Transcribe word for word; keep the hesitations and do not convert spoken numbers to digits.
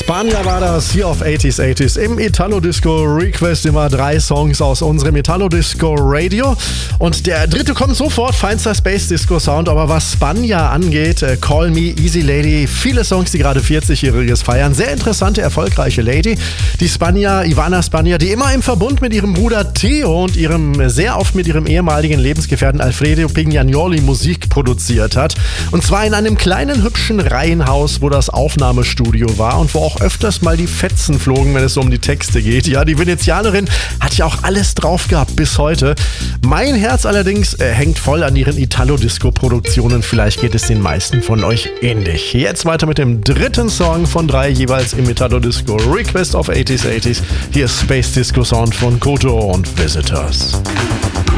Spanier war das hier auf achtziger achtziger im Italo Disco Request. Immer drei Songs aus unserem Italo Disco Radio. Und der dritte kommt sofort, feinster Space Disco Sound. Aber was Spanier angeht, äh, Call Me Easy Lady, viele Songs, die gerade vierzigjähriges feiern. Sehr interessante, erfolgreiche Lady. Die Spanier, Ivana Spanier, die immer im Verbund mit ihrem Bruder Theo und ihrem, sehr oft mit ihrem ehemaligen Lebensgefährten Alfredo Pignanoli Musik produziert hat. Und zwar in einem kleinen, hübschen Reihenhaus, wo das Aufnahmestudio war und wo auch öfters mal die Fetzen flogen, wenn es um die Texte geht. Ja, die Venezianerin hat ja auch alles drauf gehabt bis heute. Mein Herz allerdings äh, hängt voll an ihren Italo-Disco-Produktionen. Vielleicht geht es den meisten von euch ähnlich. Jetzt weiter mit dem dritten Song von drei jeweils im Italo-Disco Request auf achtziger achtziger. Hier ist Space Disco Sound von Koto und Visitors.